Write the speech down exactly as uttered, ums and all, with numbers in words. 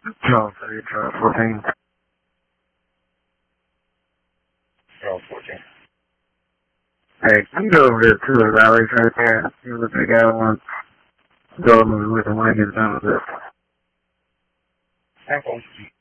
Charles three, Charles fourteen. Charles fourteen. Hey, can you go over to the rallies right there? See what they got on. Go over with the Lincoln done with this. How close to you?